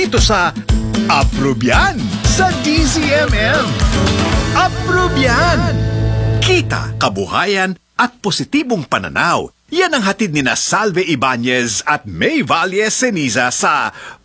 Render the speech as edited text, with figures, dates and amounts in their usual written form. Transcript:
Ito sa Approbian sa DZMM. Approbian! Kita, kabuhayan at positibong pananaw. Yan ang hatid ni na Salve Ibanez at May Valle Ceniza sa